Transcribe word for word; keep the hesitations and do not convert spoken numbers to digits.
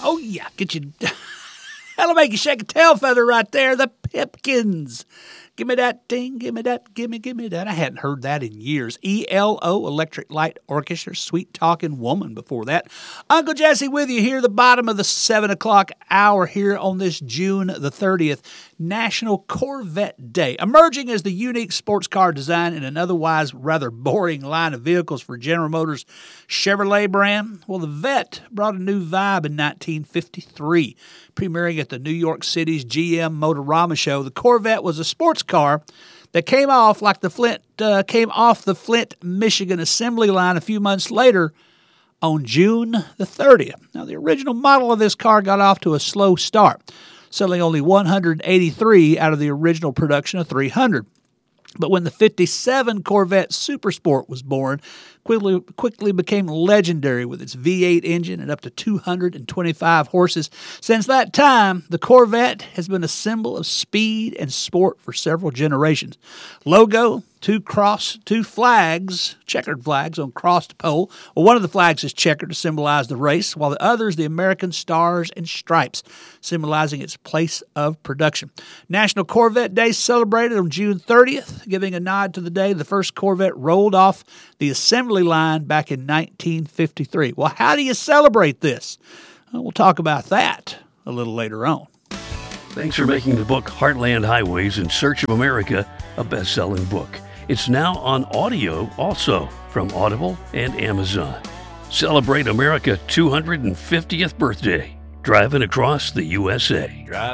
Oh, yeah. Get you. That'll make you shake a tail feather right there. The Pipkins. Give me that ding, give me that, give me, give me that. I hadn't heard that in years. E L O, Electric Light Orchestra, Sweet Talking Woman before that. Uncle Jesse with you here, the bottom of the seven o'clock hour here on this June the thirtieth, National Corvette Day. Emerging as the unique sports car design in an otherwise rather boring line of vehicles for General Motors' Chevrolet brand, well, the Vette brought a new vibe in nineteen fifty-three. Premiering at the New York City's G M Motorama show, the Corvette was a sports car that came off like the Flint uh, came off the Flint, Michigan assembly line a few months later on June the thirtieth. Now, the original model of this car got off to a slow start, selling only one hundred eighty-three out of the original production of three hundred. But when the fifty-seven Corvette Supersport was born, quickly quickly became legendary with its V eight engine and up to two hundred twenty-five horses. Since that time, the Corvette has been a symbol of speed and sport for several generations. Logo, two cross, two flags, checkered flags on crossed pole. Well, one of the flags is checkered to symbolize the race, while the other is the American stars and stripes, symbolizing its place of production. National Corvette Day celebrated on June thirtieth, giving a nod to the day the first Corvette rolled off the assembly line back in nineteen fifty-three. Well, how do you celebrate this? Well, we'll talk about that a little later on. Thanks for making the book Heartland Highways in Search of America a best-selling book. It's now on audio also from Audible and Amazon. Celebrate America's two hundred fiftieth birthday, driving across the U S A. Driving